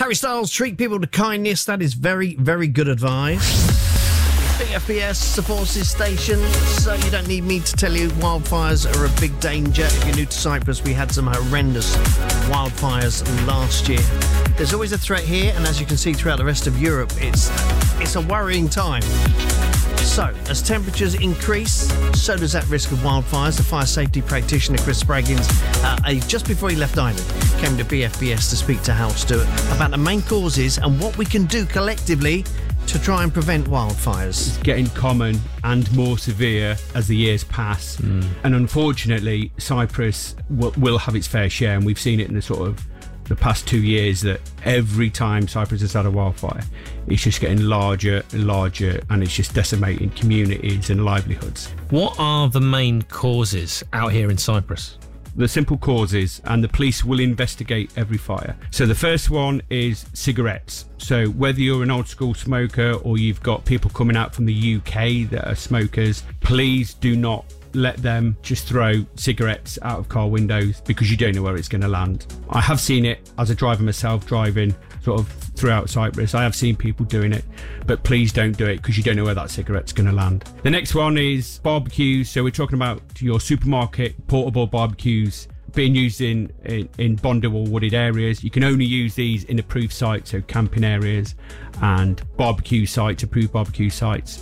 Harry Styles, treat people to kindness. That is very, very good advice. BFBS supports this station, so you don't need me to tell you wildfires are a big danger. If you're new to Cyprus, we had some horrendous wildfires last year. There's always a threat here, and as you can see throughout the rest of Europe, it's a worrying time. So, as temperatures increase, so does that risk of wildfires. The fire safety practitioner, Chris Spraggins, just before he left Ireland, came to BFBS to speak to Hal Stewart about the main causes and what we can do collectively to try and prevent wildfires. It's getting common and more severe as the years pass. And unfortunately, Cyprus will have its fair share, and we've seen it in the past 2 years that every time Cyprus has had a wildfire, it's just getting larger and larger, and it's just decimating communities and livelihoods. What are the main causes out here in Cyprus? The simple causes, and the police will investigate every fire. So the first one is cigarettes. So whether you're an old school smoker or you've got people coming out from the UK that are smokers, please do not let them just throw cigarettes out of car windows, because you don't know where it's going to land. I have seen it as a driver myself, driving sort of throughout Cyprus. I have seen people doing it, but please don't do it, because you don't know where that cigarette's going to land. The next one is barbecues. So we're talking about your supermarket portable barbecues being used in bonded or wooded areas. You can only use these in approved sites, so camping areas and barbecue sites, approved barbecue sites.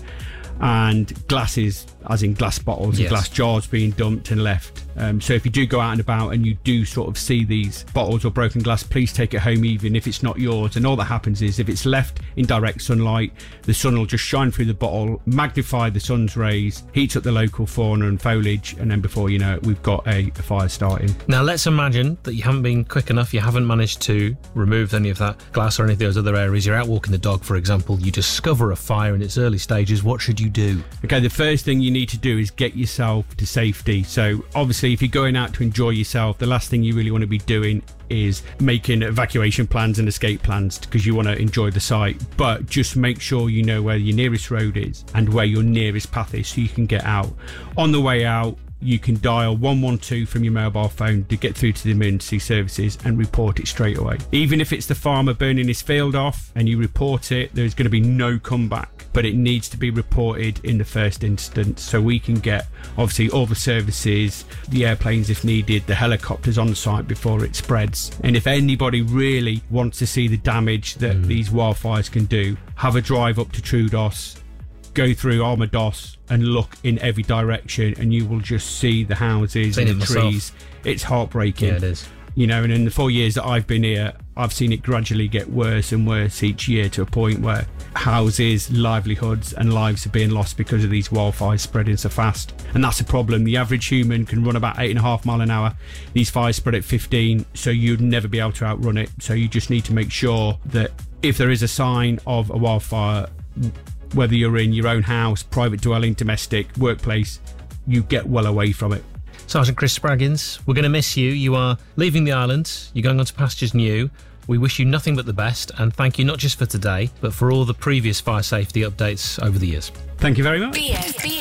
And glasses, as in glass bottles and glass jars being dumped and left. So if you do go out and about and you do sort of see these bottles or broken glass, please take it home even if it's not yours. And all that happens is, if it's left in direct sunlight, the sun will just shine through the bottle, magnify the sun's rays, heats up the local fauna and foliage, and then before you know it, we've got a fire starting. Now let's imagine that you haven't been quick enough, you haven't managed to remove any of that glass or any of those other areas. You're out walking the dog, for example, you discover a fire in its early stages. What should you do? Okay, the first thing you need to do is get yourself to safety. So obviously, if you're going out to enjoy yourself, the last thing you really want to be doing is making evacuation plans and escape plans, because you want to enjoy the site. But just make sure you know where your nearest road is and where your nearest path is, so you can get out. On the way out, you can dial 112 from your mobile phone to get through to the emergency services and report it straight away. Even if it's the farmer burning his field off and you report it, there's going to be no comeback, but it needs to be reported in the first instance, so we can get obviously all the services, the airplanes if needed, the helicopters on the site before it spreads. And if anybody really wants to see the damage that these wildfires can do, have a drive up to Troodos, go through Armados and look in every direction, and you will just see the houses and the trees. It's heartbreaking. Yeah, it is. You know, and in the 4 years that I've been here, I've seen it gradually get worse and worse each year, to a point where houses, livelihoods and lives are being lost because of these wildfires spreading so fast. And that's a problem. The average human can run about 8.5 miles an hour. These fires spread at 15, so you'd never be able to outrun it. So you just need to make sure that if there is a sign of a wildfire, whether you're in your own house, private dwelling, domestic, workplace, you get well away from it. Sergeant Chris Spraggins, we're going to miss you. You are leaving the island. You're going on to pastures new. We wish you nothing but the best, and thank you not just for today, but for all the previous fire safety updates over the years. Thank you very much.